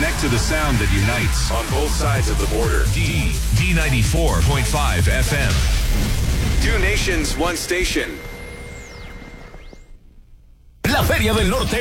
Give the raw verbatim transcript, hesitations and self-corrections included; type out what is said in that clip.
Connect to the sound that unites on both sides of the border. D, D ninety-four point five F M. Two nations, one station. La Feria del Norte